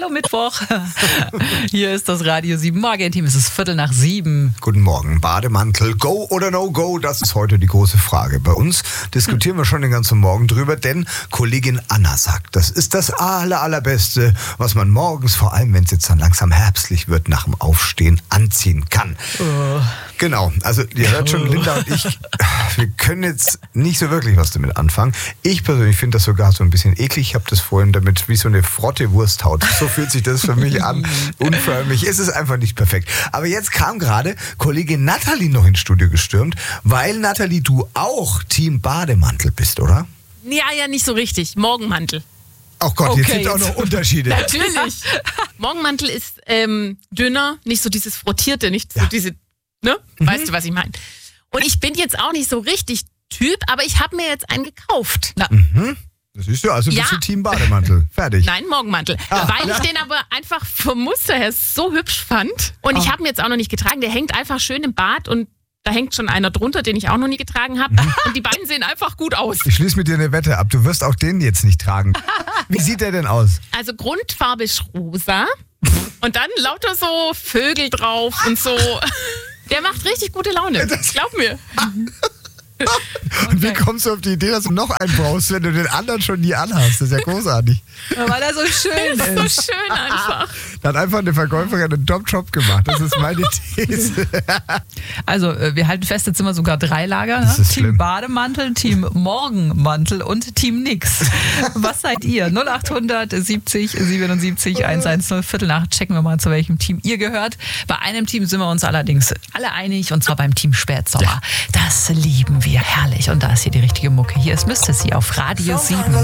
Hallo Mittwoch. Hier ist das Radio 7 Morgenteam. Es ist 6:15. Guten Morgen. Bademantel, go oder no go? Das ist heute die große Frage. Bei uns diskutieren wir schon den ganzen Morgen drüber, denn Kollegin Anna sagt, das ist das Allerbeste, was man morgens, vor allem wenn es jetzt dann langsam herbstlich wird, nach dem Aufstehen anziehen kann. Genau, also ihr hört schon, Linda und ich, wir können jetzt nicht so wirklich was damit anfangen. Ich persönlich finde das sogar so ein bisschen eklig. Ich habe das vorhin damit wie so eine frotte Wursthaut. So fühlt sich das für mich an. Unförmig. Es ist einfach nicht perfekt. Aber jetzt kam gerade Kollegin Nathalie noch ins Studio gestürmt, weil, Nathalie, du auch Team Bademantel bist, oder? Ja, nicht so richtig. Morgenmantel. Oh Gott, jetzt sind auch noch Unterschiede. Natürlich. Morgenmantel ist dünner, nicht so dieses Frottierte, nicht so diese, ne? Weißt du, was ich meine? Und ich bin jetzt auch nicht so richtig Typ, aber ich habe mir jetzt einen gekauft. Na. Das ist ja, also bist du Team Bademantel. Fertig. Nein, Morgenmantel. Weil ich den aber einfach vom Muster her so hübsch fand. Und ich habe ihn jetzt auch noch nicht getragen. Der hängt einfach schön im Bad und da hängt schon einer drunter, den ich auch noch nie getragen habe. Und die beiden sehen einfach gut aus. Ich schließe mit dir eine Wette ab. Du wirst auch den jetzt nicht tragen. Wie sieht der denn aus? Also Grundfarbe ist rosa. Und dann lauter so Vögel drauf und so. Der macht richtig gute Laune. Glaub mir. Und wie kommst du auf die Idee, dass du noch einen brauchst, wenn du den anderen schon nie anhast? Das ist ja großartig. Weil er so schön ist. So schön einfach. Da hat einfach eine Verkäuferin einen Top-Job gemacht. Das ist meine These. Also, wir halten fest, jetzt sind wir sogar 3 Lager. Das Ne? ist Team schlimm. Bademantel, Team Morgenmantel und Team Nix. Was seid ihr? 0800 70 77 110. 7:15. Checken wir mal, zu welchem Team ihr gehört. Bei einem Team sind wir uns allerdings alle einig, und zwar beim Team Spätsommer. Das lieben wir. Herrlich. Und da ist hier die richtige Mucke. Hier ist Mr. C auf Radio 7.